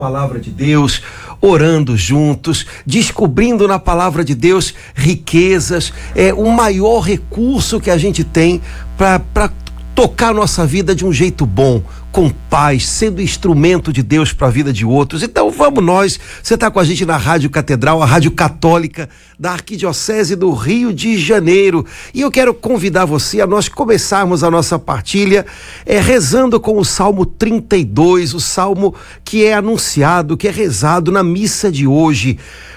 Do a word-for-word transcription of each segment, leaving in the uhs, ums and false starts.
Palavra de Deus, orando juntos, descobrindo na palavra de Deus riquezas, é o maior recurso que a gente tem para tocar a nossa vida de um jeito bom, com paz, sendo instrumento de Deus para a vida de outros. Então vamos nós, você está com a gente na Rádio Catedral, a Rádio Católica da Arquidiocese do Rio de Janeiro, e eu quero convidar você a nós começarmos a nossa partilha é, rezando com o Salmo trinta e dois, o Salmo que é anunciado, que é rezado na missa de hoje.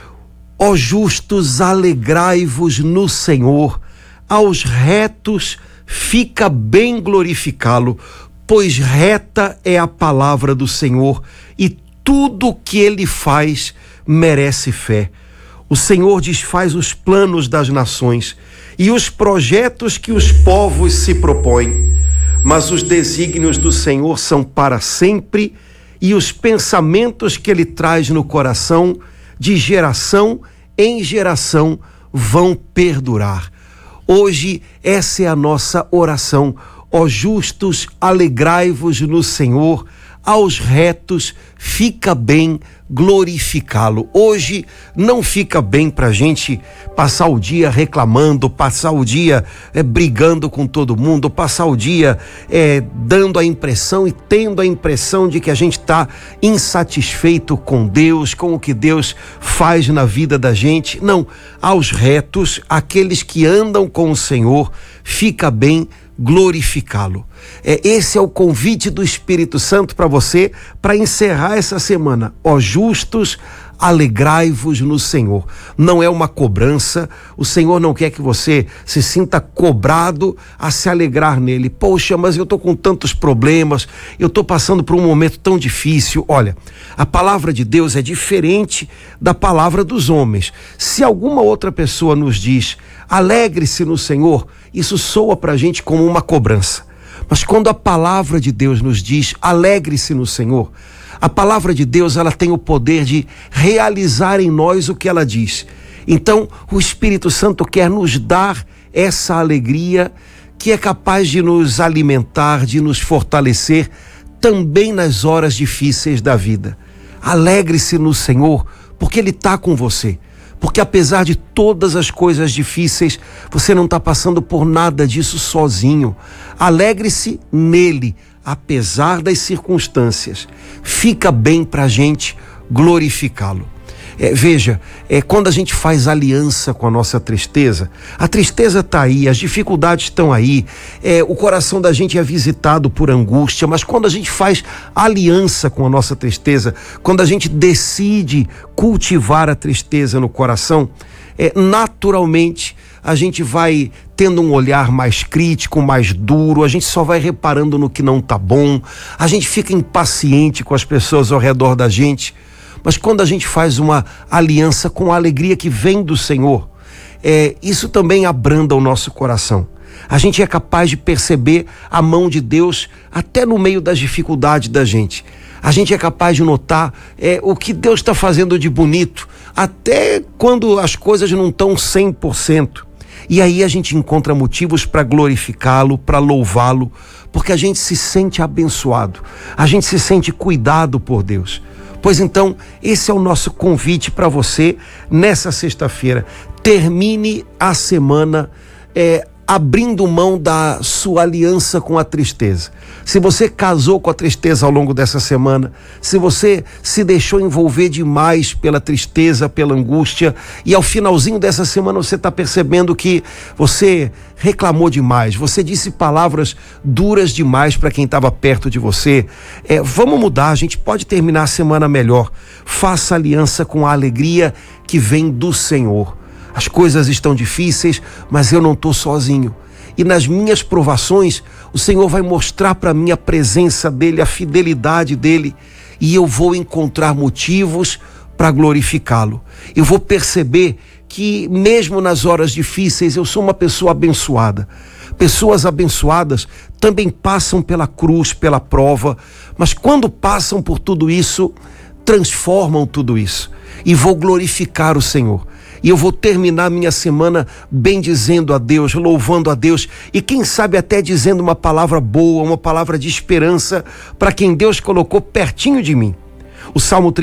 Ó justos, alegrai-vos no Senhor, aos retos fica bem glorificá-lo, pois reta é a palavra do Senhor e tudo que ele faz merece fé. O Senhor desfaz os planos das nações e os projetos que os povos se propõem, mas os desígnios do Senhor são para sempre e os pensamentos que ele traz no coração de geração em geração vão perdurar. Hoje essa é a nossa oração. Ó justos, alegrai-vos no Senhor, aos retos fica bem glorificá-lo. Hoje não fica bem para a gente passar o dia reclamando, passar o dia é, brigando com todo mundo, passar o dia é, dando a impressão e tendo a impressão de que a gente está insatisfeito com Deus, com o que Deus faz na vida da gente. Não, aos retos, aqueles que andam com o Senhor, fica bem glorificá-lo. É, esse é o convite do Espírito Santo para você, para encerrar essa semana. Ó justos, alegrai-vos no Senhor. Não é uma cobrança, o Senhor não quer que você se sinta cobrado a se alegrar nele. Poxa, mas eu estou com tantos problemas, eu estou passando por um momento tão difícil. Olha, a palavra de Deus é diferente da palavra dos homens. Se alguma outra pessoa nos diz, alegre-se no Senhor, isso soa para a gente como uma cobrança. Mas quando a palavra de Deus nos diz, alegre-se no Senhor, a palavra de Deus, ela tem o poder de realizar em nós o que ela diz. Então, o Espírito Santo quer nos dar essa alegria que é capaz de nos alimentar, de nos fortalecer também nas horas difíceis da vida. Alegre-se no Senhor, porque Ele está com você. Porque apesar de todas as coisas difíceis, você não está passando por nada disso sozinho. Alegre-se nele, apesar das circunstâncias. Fica bem para a gente glorificá-lo. É, veja, é, quando a gente faz aliança com a nossa tristeza, a tristeza está aí, as dificuldades estão aí, é, o coração da gente é visitado por angústia, mas quando a gente faz aliança com a nossa tristeza, quando a gente decide cultivar a tristeza no coração, é, naturalmente a gente vai tendo um olhar mais crítico, mais duro, a gente só vai reparando no que não está bom, a gente fica impaciente com as pessoas ao redor da gente. Mas quando a gente faz uma aliança com a alegria que vem do Senhor, é, isso também abranda o nosso coração. A gente é capaz de perceber a mão de Deus até no meio das dificuldades da gente. A gente é capaz de notar é, o que Deus está fazendo de bonito, até quando as coisas não estão cem por cento. E aí a gente encontra motivos para glorificá-lo, para louvá-lo, porque a gente se sente abençoado, a gente se sente cuidado por Deus. Pois então, esse é o nosso convite para você nessa sexta-feira. Termine a semana é, abrindo mão da sua aliança com a tristeza. Se você casou com a tristeza ao longo dessa semana, se você se deixou envolver demais pela tristeza, pela angústia, e ao finalzinho dessa semana você está percebendo que você reclamou demais, você disse palavras duras demais para quem estava perto de você, é, vamos mudar, a gente pode terminar a semana melhor. Faça aliança com a alegria que vem do Senhor. As coisas estão difíceis, mas eu não estou sozinho. E nas minhas provações, o Senhor vai mostrar para mim a presença dEle, a fidelidade dEle, e eu vou encontrar motivos para glorificá-lo. Eu vou perceber que mesmo nas horas difíceis eu sou uma pessoa abençoada. Pessoas abençoadas também passam pela cruz, pela prova, mas quando passam por tudo isso, transformam tudo isso. E vou glorificar o Senhor. E eu vou terminar minha semana bendizendo a Deus, louvando a Deus e quem sabe até dizendo uma palavra boa, uma palavra de esperança para quem Deus colocou pertinho de mim. o Salmo